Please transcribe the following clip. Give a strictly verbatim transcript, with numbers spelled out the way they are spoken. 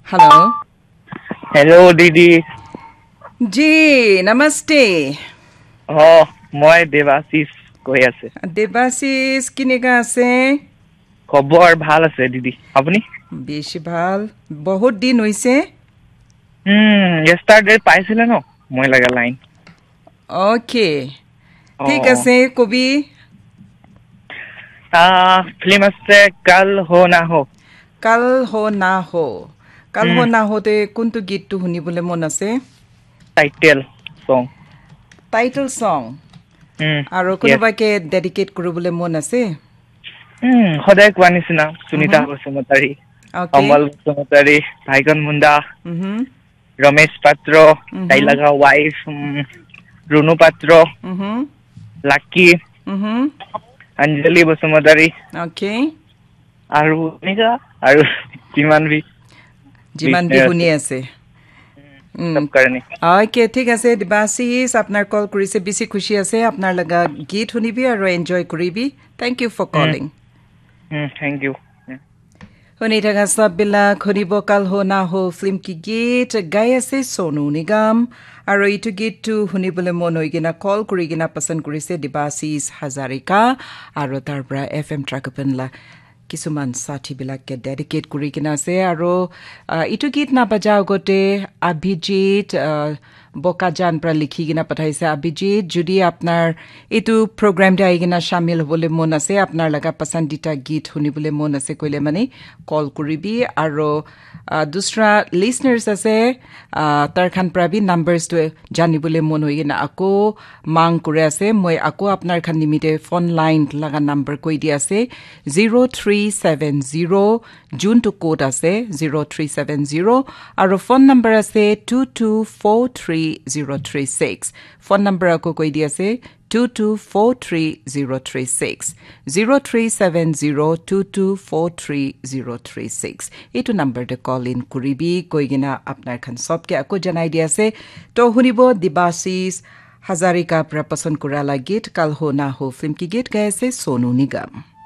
Hello hello दीदी जी नमस्ते অ মই দেৱাশিস কৈ আছে দেৱাশিস কিনেকা আছে খবৰ ভাল আছে দিদি আপুনি বেছি ভাল বহুত দিন হৈছে হুম ইয়েষ্টাৰডে পাইছিলে ন মই লাগা লাইন ওকে অ ঠিক আছে কবি আ ফিল্ম আছে কাল হো না হো কাল হো না হো কাল হুম হো না হোতে কোনটো গীতটো শুনিবলৈ মন আছে টাইটেল সং টাইটেল সং হুম আৰু ইয়েছ কোনোবাকে ডেডিকেট কৰিবলৈ মন আছে হুম সদায় কোৱা নিচিনা সুনিতা Mhm. বসুমতাৰী Okay. অমল বসুমতাৰী ভাইকন মুণ্ডা Mhm. ৰমেশ পাত্ৰ Mhm. তাইলাগা ৱাইফ ৰুণু পাত্ৰ Mhm. লাকি Mhm. অঞ্জলি বসুমতাৰী Okay. আৰু এনেকা আৰু যিমান বি যিমান বি শুনি আছে সব কাৰণে ওকে ঠিক আছে দিবাশিস আপোনাৰ কল কৰিছে বেছি খুশি আছে আপোনাৰ লগা গীত শুনিবি আৰু এনজয় কৰিবি thank U for calling thank U শুনি থকা সববিলাক শুনিব কাল হো না হো ফিল্ম কি গীত গাই আছে সোনু নিগম আৰু এইটো গীতটো শুনিবলৈ মন হৈ কিনা কল কৰি কিনা পচন্দ কৰিছে দিবাশিস হাজাৰিকা আৰু তাৰ পৰা এফ এম ট্ৰাকপনলা কিছুমান সাথীবিলাকে ডেডিকেট কৰি কিনা আছে আৰু এইটো গীত নাবাজা আগতে অভিজিত বকাজান পৰা লিখি কিনা পঠাইছে অভিজিত যদি আপোনাৰ এইটো প্ৰগ্ৰামতে আহি কিনা শামিল হ'বলৈ মন আছে আপোনাৰ লগা পচন্দিতা গীত শুনিবলৈ মন আছে কৈলে মানে কল কৰিবি আৰু দুসৰা লিসনাৰ্স আছে তাৰ খান পৰা বি নাম্বাৰছটো জানিবলৈ মন হৈ কিনা আকৌ মাং কৰি আছে মই আকৌ আপোনাৰ খান নিমিতে ফোন লাইন লগা নাম্বাৰ কৈ দি আছে zero three seven zero যোনটো কোড আছে zero three seven zero আৰু ফোন নম্বৰ আছে two two four three zero three six phone number আকৌ কৈ দি আছে two two four three zero three six zero three seven zero two two four three zero three six এইটো নম্বৰতে কল in কৰিবি কৈ কিনা আপোনাৰ খান সবকে আকৌ জনাই দি আছে তো শুনিব দিবাশিস হাজাৰিকা পৰা পছন্দ কৰা গীত কাল হো না হো ফিল্ম কি গীত গাই আছে সোনু নিগম